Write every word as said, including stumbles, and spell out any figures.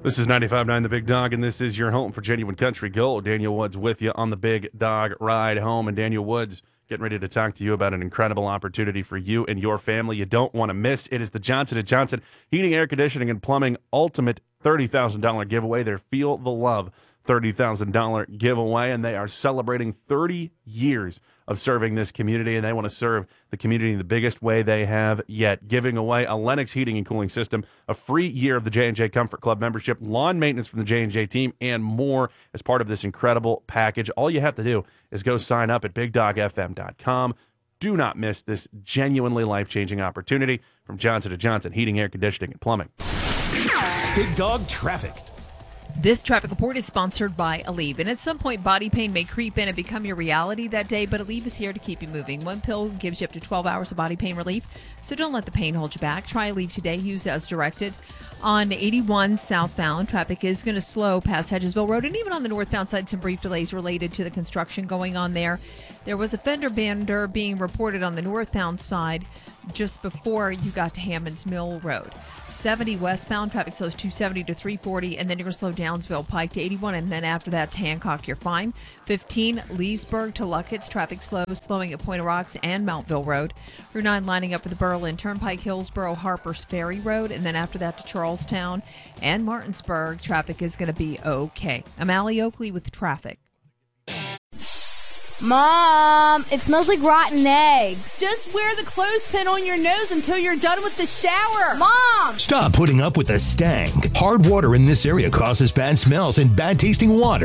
This is ninety-five point nine The Big Dog, and this is your home for genuine country gold. Daniel Woods with you on the Big Dog Ride Home. And Daniel Woods getting ready to talk to you about an incredible opportunity for you and your family you don't want to miss. It is the Johnson and Johnson Heating, Air Conditioning, and Plumbing Ultimate thirty thousand dollars giveaway. Their Feel the Love thirty thousand dollars giveaway, and they are celebrating thirty years of serving this community, and they want to serve the community in the biggest way they have yet, giving away a Lennox heating and cooling system, a free year of the J and J Comfort Club membership, lawn maintenance from the J and J team, and more as part of this incredible package. All you have to do is go sign up at big dog f m dot com. Do not miss this genuinely life-changing opportunity from Johnson and Johnson Heating, Air Conditioning, and Plumbing. Big Dog Traffic. This traffic report is sponsored by Aleve, and at some point body pain may creep in and become your reality that day, but Aleve is here to keep you moving. One pill gives you up to twelve hours of body pain relief, so don't let the pain hold you back. Try Aleve today. Use as directed. On eighty-one southbound, traffic is going to slow past Hedgesville Road, and even on the northbound side, some brief delays related to the construction going on there. There was a fender bender being reported on the northbound side just before you got to Hammond's Mill Road. seventy westbound, traffic slows two seventy to three forty, and then you're going to slow Downsville Pike to eighty-one, and then after that to Hancock, you're fine. fifteen, Leesburg to Luckett's, traffic slows, slowing at Point of Rocks and Mountville Road. Route nine lining up for the Berlin Turnpike, Hillsboro, Harper's Ferry Road, and then after that to Charlestown and Martinsburg, traffic is going to be okay. I'm Allie Oakley with the traffic. Mom, it smells like rotten eggs. Just wear the clothespin on your nose until you're done with the shower. Mom! Stop putting up with the stank. Hard water in this area causes bad smells and bad tasting water.